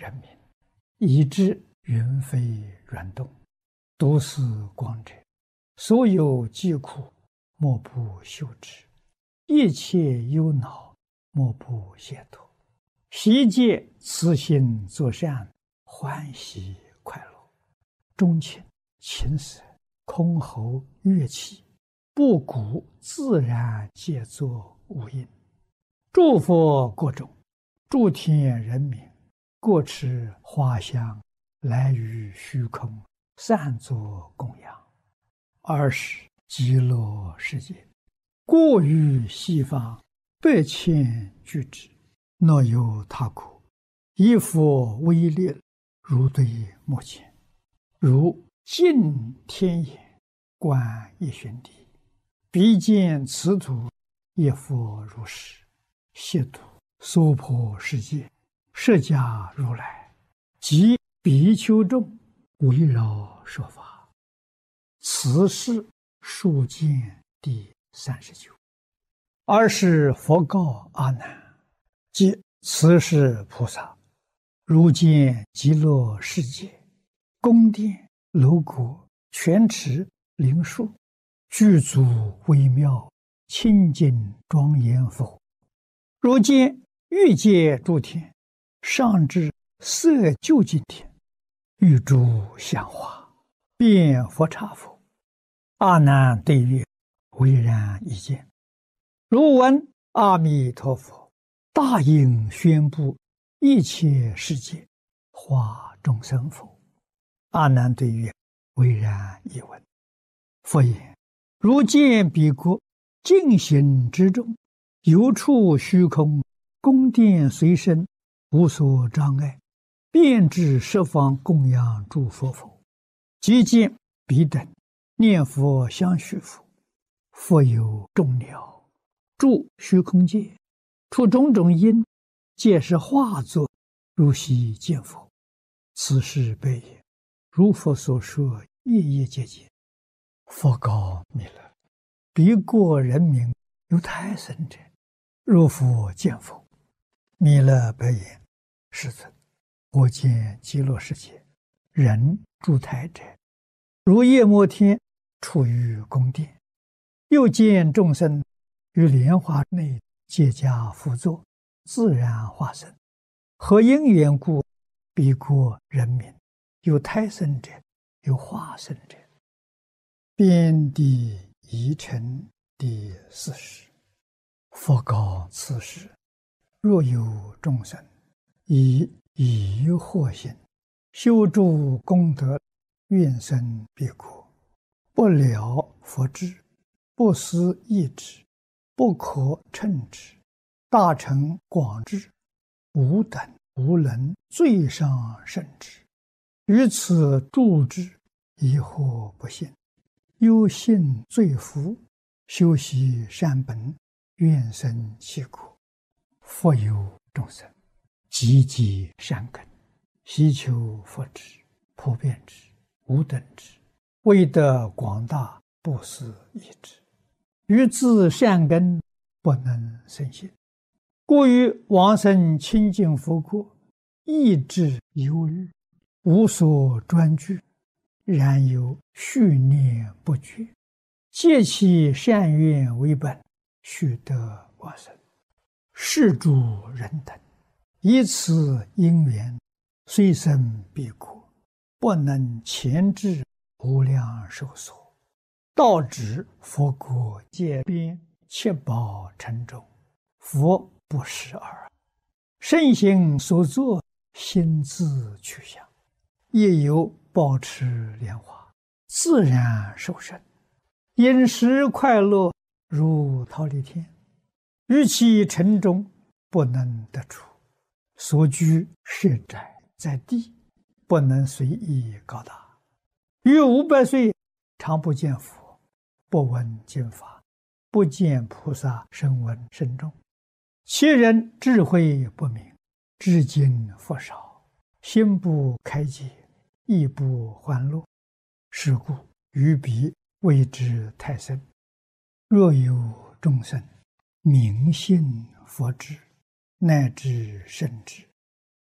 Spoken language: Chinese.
人民，以知云飞圆动，都是光者，所有疾苦，莫不休之；一切忧恼，莫不解脱。悉皆慈心作善，欢喜快乐。钟情、琴瑟、箜篌、乐器，不鼓自然皆作无音。诸佛国中，诸天人民，各持花香，来于虚空，散作供养。尔时极乐世界，过于西方8,000俱之，若有他国，以佛威力，如对目前，如镜天眼，观一旬地，彼见此土，一佛如是，悉土娑婆世界，释迦如来及比丘众，围绕说法。此是数见第39。尔时佛告阿难：即此是菩萨，如见极乐世界，宫殿、楼阁、泉池、灵树，具足微妙，清净庄严否？如见欲界诸天，上至色究竟天，欲诸香花，遍佛刹否？阿难对曰：唯然一见。如闻阿弥陀佛大应宣布一切世界，化众生否？阿难对曰：唯然一闻。佛言：如见彼国净行之中，有处虚空，宫殿随身，无所障碍，遍至十方供养诸佛否？即见彼等念佛相续佛，佛有众鸟住虚空界，出种种因，皆是化作，如悉见佛。此是悲也。如佛所说，夜夜皆见。佛告弥勒：彼国人民有胎生者，若复见否？弥勒白言：世尊，我见极乐世界人住胎者，如夜摩天处于宫殿，又见众生于莲花内皆加辅佐，自然化身。何因缘故？彼国人民有胎生者，有化身者。遍地疑尘第40。佛告此时：若有众生以疑惑心修诸功德，愿生彼国，不了佛智，不思议之，不可称之，大乘广智，无等无能，最上甚至。于此住之，疑惑不信，忧信罪福，修习善本，愿生其国。佛有众生积极善根，希求佛智，普遍之，无等之，为得广大，不思议之。于自善根不能生信，故于往生清净佛国，意志忧虑，无所专具，然有续念不绝，借其善愿为本，须得往生。是诸人等以此因缘，虽生彼国，不能前至无量寿所，到指佛国界边，七宝城中，佛不识耳。身行所作，心自去向，亦有保持莲花，自然受生，饮食快乐，如忉利天。于其城中，不能得出，所居设宅在地，不能随意高大。于500岁，常不见佛，不闻经法，不见菩萨声闻甚众。其人智慧不明，至今佛少，心不开解，亦不欢乐。是故于彼谓之胎生。若有众生明信佛智，乃至圣智，